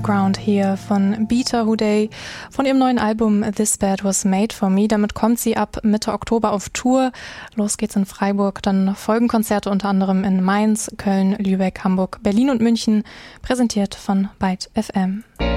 Background hier von Beta Houday von ihrem neuen Album This Bed Was Made For Me. Damit kommt sie ab Mitte Oktober auf Tour. Los geht's in Freiburg, dann folgen Konzerte unter anderem in Mainz, Köln, Lübeck, Hamburg, Berlin und München, präsentiert von Byte FM.